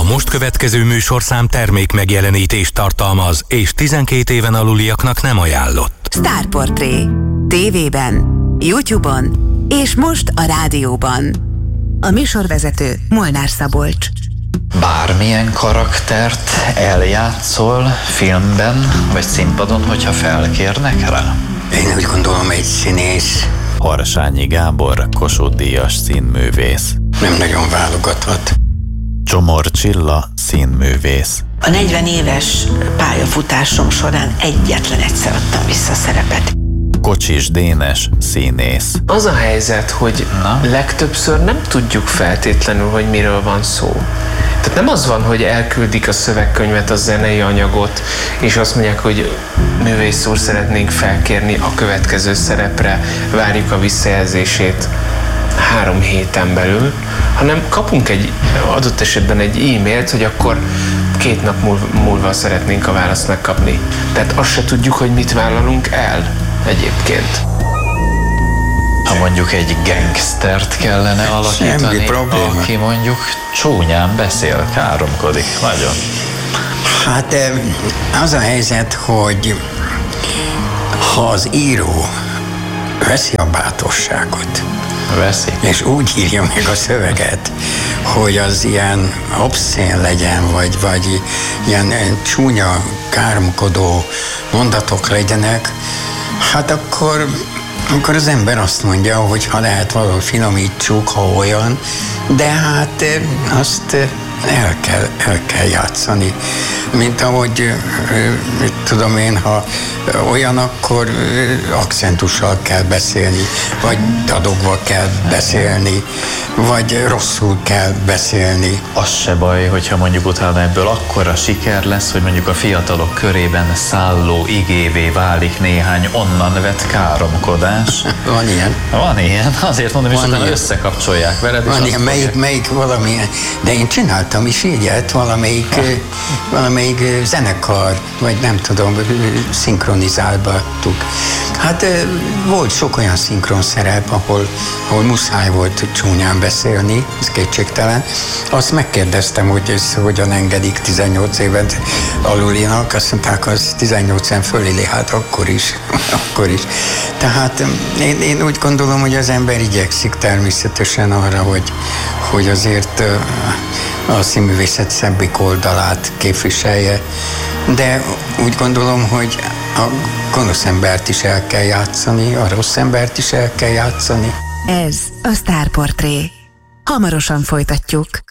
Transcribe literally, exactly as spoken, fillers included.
most következő műsorszám termék megjelenítést tartalmaz, és tizenkét éven aluliaknak nem ajánlott. Sztárportré. tévében, YouTube-on és most a rádióban. A műsorvezető Molnár Szabolcs. Bármilyen karaktert eljátszol filmben vagy színpadon, hogyha felkérnek rá? Én úgy gondolom, egy színész. Harsányi Gábor, Kossuth-díjas színművész. Nem nagyon válogathat. Csomor Csilla, színművész. A negyven éves pályafutásom során egyetlen egyszer adtam vissza szerepet. Kocsis Dénes, színész. Az a helyzet, hogy Na? legtöbbször nem tudjuk feltétlenül, hogy miről van szó. Tehát nem az van, hogy elküldik a szövegkönyvet, a zenei anyagot, és azt mondják, hogy művész úr, szeretnénk felkérni a következő szerepre, várjuk a visszajelzését három héten belül, hanem kapunk egy adott esetben egy e-mailt, hogy akkor két nap múlva, múlva szeretnénk a választ megkapni. Tehát azt se tudjuk, hogy mit vállalunk el egyébként. Ha mondjuk egy gangstert kellene alakítani, aki mondjuk csúnyán beszél, káromkodik nagyon. Hát az a helyzet, hogy ha az író veszi a bátorságot, veszi, és úgy írja meg a szöveget, hogy az ilyen obszén legyen, vagy, vagy ilyen csúnya, káromkodó mondatok legyenek, hát akkor akkor az ember azt mondja, hogy ha lehet valahogy finomítsuk, ha olyan, de hát azt el kell, el kell játszani. Mint ahogy, mit tudom én, ha olyan, akkor akcentussal kell beszélni, vagy dadogva kell beszélni, vagy rosszul kell beszélni. Az se baj, hogyha mondjuk utána ebből akkora siker lesz, hogy mondjuk a fiatalok körében szálló igévé válik néhány onnan vett káromkodás. Van ilyen. Van ilyen, azért mondom, és utána összekapcsolják veled. Van ilyen, melyik, melyik valamilyen, de én csináltam is ilyet, valamelyik, valamelyik zenekar, vagy nem tudom, szinkronizáltuk. Hát volt sok olyan szinkron szerep, ahol, ahol muszáj volt csúnyán beszélni, ez kétségtelen. Azt megkérdeztem, hogy ez hogyan engedik tizennyolc évet alulinak, azt mondták, az tizennyolcen fölé, hát akkor is, akkor is. Tehát én, én úgy gondolom, hogy az ember igyekszik természetesen arra, hogy, hogy azért a színművészet szebbik oldalát képviselje, de úgy gondolom, hogy a gonosz embert is el kell játszani, a rossz embert is el kell játszani. Ez a Sztárportré. Hamarosan folytatjuk.